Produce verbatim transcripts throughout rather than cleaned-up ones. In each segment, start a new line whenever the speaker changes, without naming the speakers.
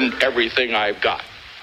burn everything I've got.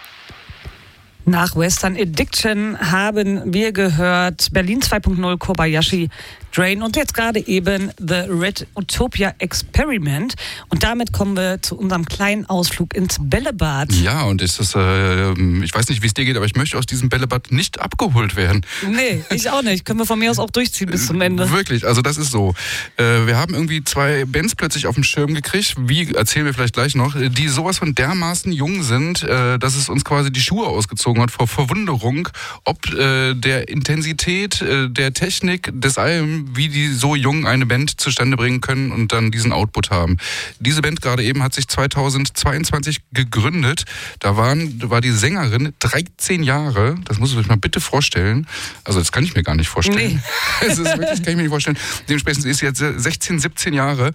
Nach Western Addiction haben wir gehört Berlin zwei Punkt null, Kobayashi, Drain und jetzt gerade eben The Red Utopia Experiment. Und damit kommen wir zu unserem kleinen Ausflug ins Bällebad.
Ja, und ist das, äh, ich weiß nicht, wie es dir geht, aber ich möchte aus diesem Bällebad nicht abgeholt werden.
Nee, ich auch nicht. Können wir von mir aus auch durchziehen bis zum Ende.
Wirklich, also das ist so. Äh, wir haben irgendwie zwei Bands plötzlich auf dem Schirm gekriegt, wie, erzählen wir vielleicht gleich noch, die sowas von dermaßen jung sind, äh, dass es uns quasi die Schuhe ausgezogen hat vor Verwunderung, ob äh, der Intensität, äh, der Technik, des allem, wie die so jung eine Band zustande bringen können und dann diesen Output haben. Diese Band gerade eben hat sich zweitausendzweiundzwanzig gegründet. Da waren, war die Sängerin dreizehn Jahre. Das muss ich euch mal bitte vorstellen. Also das kann ich mir gar nicht vorstellen. Nee. Das ist wirklich, kann ich mir nicht vorstellen. Dementsprechend ist sie jetzt sechzehn, siebzehn Jahre.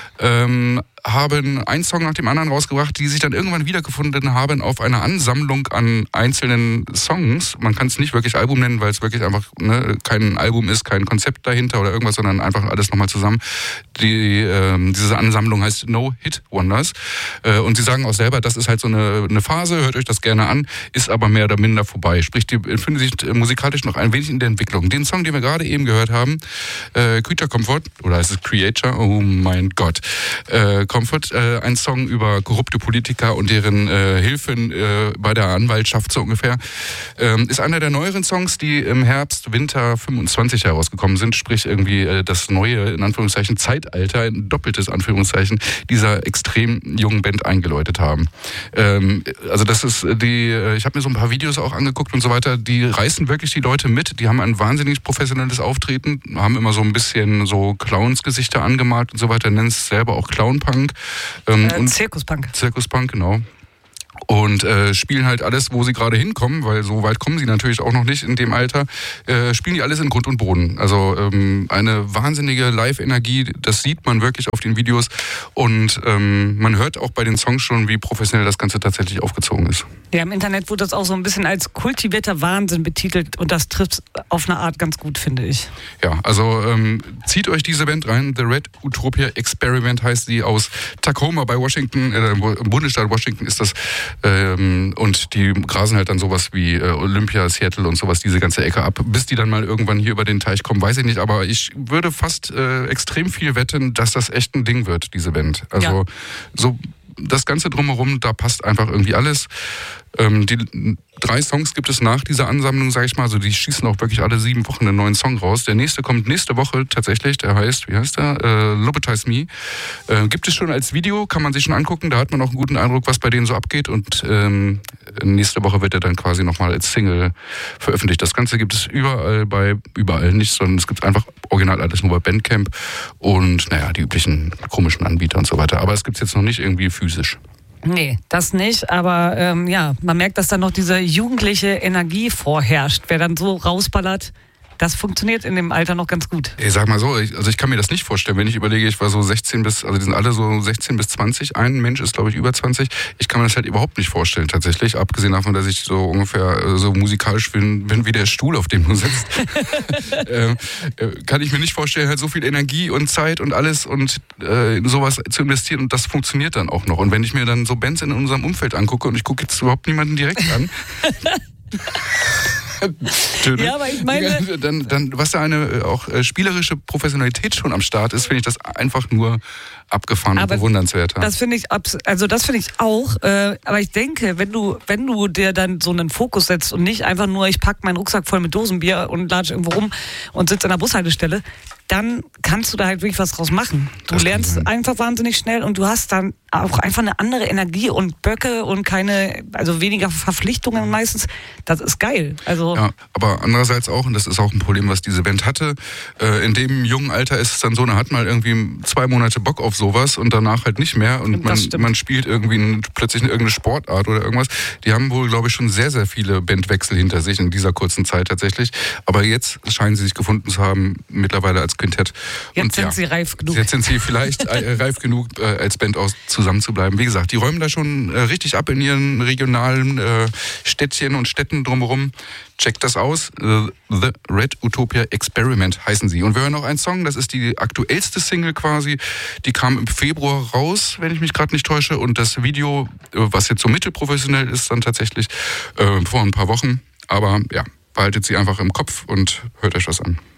Ähm, haben einen Song nach dem anderen rausgebracht, die sich dann irgendwann wiedergefunden haben auf einer Ansammlung an einzelnen Songs. Man kann es nicht wirklich Album nennen, weil es wirklich einfach ne, kein Album ist, kein Konzept dahinter oder irgendwas, sondern einfach alles nochmal zusammen. Die, ähm, diese Ansammlung heißt No Hit Wonders. Äh, und sie sagen auch selber, das ist halt so eine, eine Phase, hört euch das gerne an, ist aber mehr oder minder vorbei. Sprich, die befinden sich musikalisch noch ein wenig in der Entwicklung. Den Song, den wir gerade eben gehört haben, äh, Creature Comfort, oder heißt es Creator? Oh mein Gott. Äh, Comfort, äh, ein Song über korrupte Politiker und deren äh, Hilfen äh, bei der Anwaltschaft so ungefähr, ähm, ist einer der neueren Songs, die im Herbst, Winter fünfundzwanzig herausgekommen sind, sprich irgendwie äh, das neue, in Anführungszeichen, Zeitalter, ein doppeltes Anführungszeichen, dieser extrem jungen Band eingeläutet haben. Ähm, also das ist die, äh, ich habe mir so ein paar Videos auch angeguckt und so weiter, die reißen wirklich die Leute mit, die haben ein wahnsinnig professionelles Auftreten, haben immer so ein bisschen so Clownsgesichter angemalt und so weiter, nennen es selber auch Clownpunk. Ähm,
äh,
und
Zirkuspunk.
Zirkuspunk, genau. Und äh, spielen halt alles, wo sie gerade hinkommen, weil so weit kommen sie natürlich auch noch nicht in dem Alter, äh, spielen die alles in Grund und Boden. Also ähm, eine wahnsinnige Live-Energie, das sieht man wirklich auf den Videos und ähm, man hört auch bei den Songs schon, wie professionell das Ganze tatsächlich aufgezogen ist.
Ja, im Internet wurde das auch so ein bisschen als kultivierter Wahnsinn betitelt und das trifft auf eine Art ganz gut, finde ich.
Ja, also ähm, zieht euch diese Band rein, The Red Utopia Experiment heißt sie, aus Tacoma bei Washington, äh, im Bundesstaat Washington ist das. Ähm, und die grasen halt dann sowas wie äh, Olympia, Seattle und sowas, diese ganze Ecke ab. Bis die dann mal irgendwann hier über den Teich kommen, weiß ich nicht. Aber ich würde fast äh, extrem viel wetten, dass das echt ein Ding wird, diese Band. Also ja. so das Ganze drumherum, da passt einfach irgendwie alles. Ähm, die drei Songs gibt es nach dieser Ansammlung, sag ich mal. Also die schießen auch wirklich alle sieben Wochen einen neuen Song raus. Der nächste kommt nächste Woche tatsächlich. Der heißt, wie heißt der? Äh, Lobotize Me. Äh, gibt es schon als Video, kann man sich schon angucken. Da hat man auch einen guten Eindruck, was bei denen so abgeht. Und ähm, nächste Woche wird er dann quasi nochmal als Single veröffentlicht. Das Ganze gibt es überall bei, überall nicht, sondern es gibt einfach original alles nur bei Bandcamp und naja, die üblichen komischen Anbieter und so weiter. Aber es gibt es jetzt noch nicht irgendwie physisch.
Nee, das nicht, aber ähm, ja, man merkt, dass da noch diese jugendliche Energie vorherrscht. Wer dann so rausballert, das funktioniert in dem Alter noch ganz gut.
Ich sag mal so, ich, also ich kann mir das nicht vorstellen, wenn ich überlege, ich war so sechzehn bis, also die sind alle so sechzehn bis zwanzig, ein Mensch ist glaube ich über zwanzig, ich kann mir das halt überhaupt nicht vorstellen tatsächlich, abgesehen davon, dass ich so ungefähr so musikalisch bin, bin wie der Stuhl, auf dem du sitzt, ähm, äh, kann ich mir nicht vorstellen, halt so viel Energie und Zeit und alles und äh, in sowas zu investieren und das funktioniert dann auch noch. Und wenn ich mir dann so Bands in unserem Umfeld angucke und ich gucke jetzt überhaupt niemanden direkt an,
ja, aber ich meine,
dann, dann, was da eine auch spielerische Professionalität schon am Start ist, finde ich das einfach nur abgefahren und bewundernswert.
Das finde ich, also das finde ich auch. Äh, aber ich denke, wenn du, wenn du dir dann so einen Fokus setzt und nicht einfach nur, ich packe meinen Rucksack voll mit Dosenbier und latsche irgendwo rum und sitze an der Bushaltestelle, dann kannst du da halt wirklich was draus machen. Du das lernst einfach wahnsinnig schnell und du hast dann auch einfach eine andere Energie und Böcke und keine, also weniger Verpflichtungen meistens. Das ist geil. Also
ja, aber andererseits auch, und das ist auch ein Problem, was diese Band hatte, äh, in dem jungen Alter ist es dann so, man hat mal irgendwie zwei Monate Bock auf sowas und danach halt nicht mehr und man, man spielt irgendwie ein, plötzlich eine, irgendeine Sportart oder irgendwas. Die haben wohl, glaube ich, schon sehr, sehr viele Bandwechsel hinter sich in dieser kurzen Zeit tatsächlich. Aber jetzt scheinen sie sich gefunden zu haben, mittlerweile als das Quintett.
Jetzt
und,
sind
ja,
sie reif genug.
Jetzt sind sie vielleicht äh, reif genug, äh, als Band aus zusammen zu bleiben. Wie gesagt, die räumen da schon äh, richtig ab in ihren regionalen äh, Städtchen und Städten drumherum. Checkt das aus. Uh, The Red Utopia Experiment heißen sie. Und wir hören noch einen Song, das ist die aktuellste Single quasi. Die kam im Februar raus, wenn ich mich gerade nicht täusche. Und das Video, was jetzt so mittelprofessionell ist, dann tatsächlich äh, vor ein paar Wochen. Aber ja, behaltet sie einfach im Kopf und hört euch das an.